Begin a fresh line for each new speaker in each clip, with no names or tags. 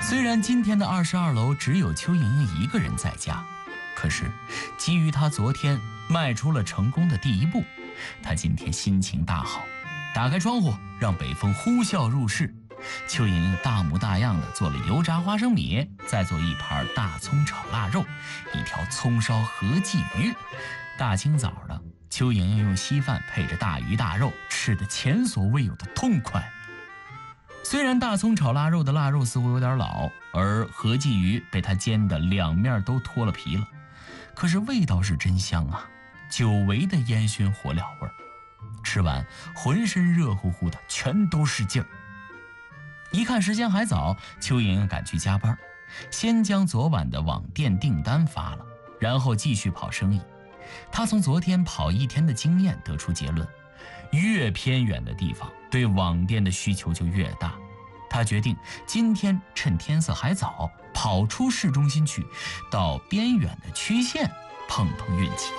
虽然今天的22楼只有邱莹莹一个人在家，可是基于她昨天迈出了成功的第一步，她今天心情大好，打开窗户让北风呼啸入室。邱莹莹大模大样的做了油炸花生米，再做一盘大葱炒腊肉，一条葱烧合鲫鱼。大清早的，邱莹莹用稀饭配着大鱼大肉，吃得前所未有的痛快。虽然大葱炒腊肉的腊肉似乎有点老，而合鲫鱼被她煎得两面都脱了皮了，可是味道是真香啊，久违的烟熏火燎味儿。吃完浑身热乎乎的，全都是劲儿。一看时间还早，邱莹莹赶去加班，先将昨晚的网店订单发了，然后继续跑生意。她从昨天跑一天的经验得出结论，越偏远的地方对网店的需求就越大。她决定今天趁天色还早，跑出市中心去，到边远的区县碰碰运气。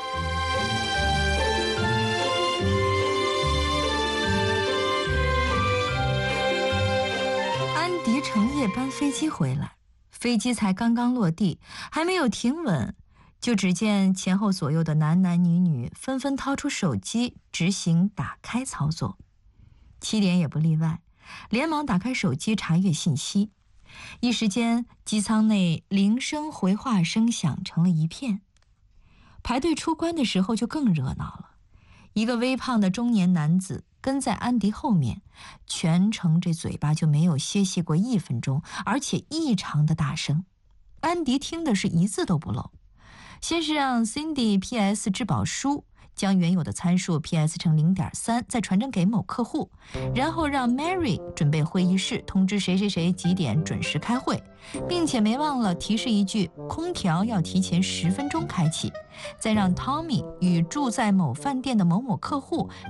安迪乘夜班飞机回来，飞机才刚刚落地，还没有停稳，就只见前后左右的男男女女纷纷掏出手机执行打开操作。7点也不例外，连忙打开手机查阅信息。一时间，机舱内铃声回话声响成了一片。排队出关的时候就更热闹了，一个微胖的中年男子跟在安迪后面，全程这嘴巴就没有歇息过1分钟，而且异常的大声。安迪听的是一字都不漏。先是让 Cindy PS 质保书，将原有的参数 PS 成 0.3， 再传真给某客户，然后让 Mary 准备会议室，通知谁谁谁几点准时开会，并且没忘了提示一句空调要提前10分钟开启，再让 Tommy 与住在某饭店的某某客户